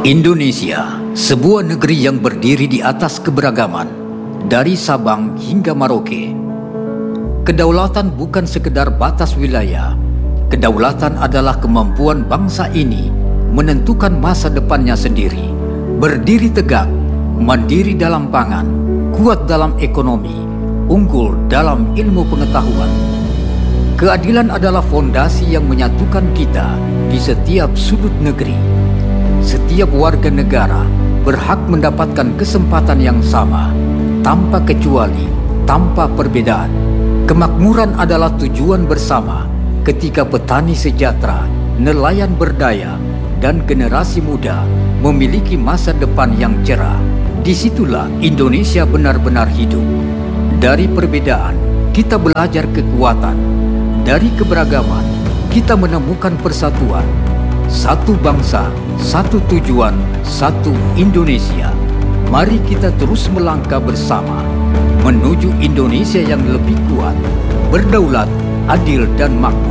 Indonesia, sebuah negeri yang berdiri di atas keberagaman, dari Sabang hingga Merauke. Kedaulatan bukan sekedar batas wilayah, kedaulatan adalah kemampuan bangsa ini menentukan masa depannya sendiri, berdiri tegak, mandiri dalam pangan, kuat dalam ekonomi, unggul dalam ilmu pengetahuan. Keadilan adalah fondasi yang menyatukan kita di setiap sudut negeri. Setiap warga negara berhak mendapatkan kesempatan yang sama, tanpa kecuali, tanpa perbedaan. Kemakmuran adalah tujuan bersama ketika petani sejahtera, nelayan berdaya, dan generasi muda memiliki masa depan yang cerah. Disitulah Indonesia benar-benar hidup. Dari perbedaan, kita belajar kekuatan. Dari keberagaman, kita menemukan persatuan. Satu bangsa, satu tujuan, satu Indonesia. Mari kita terus melangkah bersama menuju Indonesia yang lebih kuat, berdaulat, adil dan makmur.